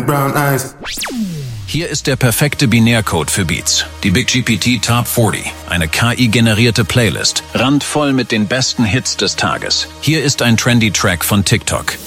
brown eyes. Hier ist der perfekte Binärcode für Beats. Die Big GPT Top 40. Eine KI-generierte Playlist. Randvoll mit den besten Hits des Tages. Hier ist ein trendy Track von TikTok.